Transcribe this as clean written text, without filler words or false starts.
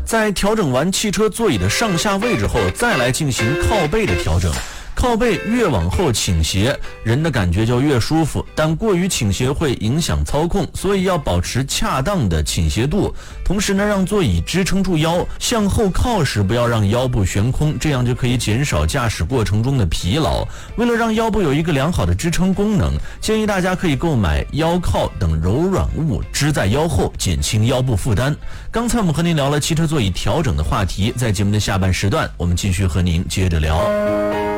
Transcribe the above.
在调整完汽车座椅的上下位置后，再来进行靠背的调整。靠背越往后倾斜，人的感觉就越舒服，但过于倾斜会影响操控，所以要保持恰当的倾斜度。同时呢，让座椅支撑住腰，向后靠时不要让腰部悬空，这样就可以减少驾驶过程中的疲劳。为了让腰部有一个良好的支撑功能，建议大家可以购买腰靠等柔软物支在腰后，减轻腰部负担。刚才我们和您聊了汽车座椅调整的话题，在节目的下半时段，我们继续和您接着聊。